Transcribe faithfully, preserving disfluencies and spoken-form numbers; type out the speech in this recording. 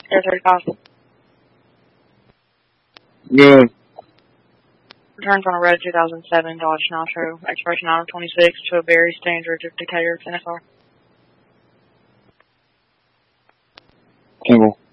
Air thirty-five. Good. Returns on a red two thousand seven Dodge Nitro, expiration nine of twenty-six to a Berry Standard Decatur N S R. Single.